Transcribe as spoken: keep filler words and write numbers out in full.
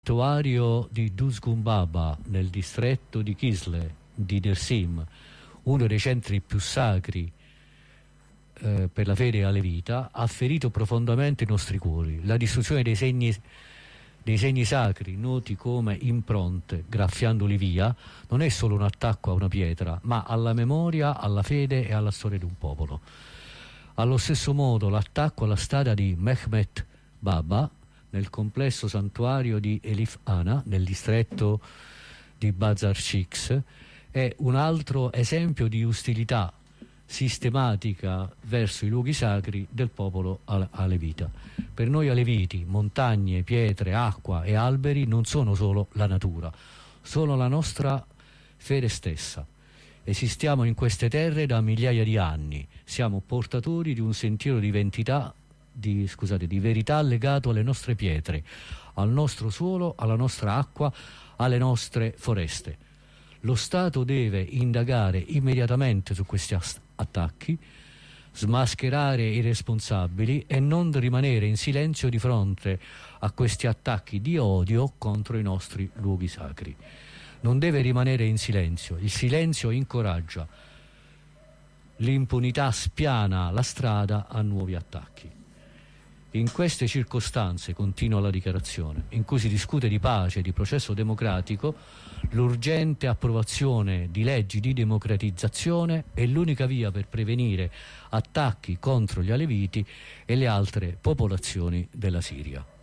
santuario di Duzgun Baba nel distretto di Kisle di Dersim, uno dei centri più sacri eh, per la fede alevita, ha ferito profondamente i nostri cuori. La distruzione dei segni, dei segni sacri, noti come impronte, graffiandoli via, non è solo un attacco a una pietra, ma alla memoria, alla fede e alla storia di un popolo. Allo stesso modo, l'attacco alla statua di Mehmet Baba nel complesso santuario di Elif Ana, nel distretto di Bazar Shix, è un altro esempio di ostilità sistematica verso i luoghi sacri del popolo alevita. Per noi aleviti, montagne, pietre, acqua e alberi non sono solo la natura, sono la nostra fede stessa. Esistiamo in queste terre da migliaia di anni, siamo portatori di un sentiero di identità Di, scusate, di verità legato alle nostre pietre, al nostro suolo, alla nostra acqua, alle nostre foreste. Lo Stato deve indagare immediatamente su questi attacchi, smascherare i responsabili e non rimanere in silenzio di fronte a questi attacchi di odio contro i nostri luoghi sacri. Non deve rimanere in silenzio. Il silenzio incoraggia, l'impunità spiana la strada a nuovi attacchi. In queste circostanze, continua la dichiarazione, in cui si discute di pace e di processo democratico, l'urgente approvazione di leggi di democratizzazione è l'unica via per prevenire attacchi contro gli aleviti e le altre popolazioni della Siria.